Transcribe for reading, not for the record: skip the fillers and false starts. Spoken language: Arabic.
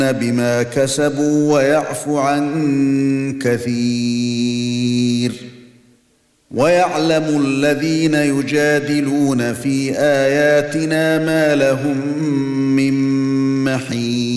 بما كسبوا ويعفو عن كثير ويعلم الذين يجادلون في آياتنا ما لهم من محيص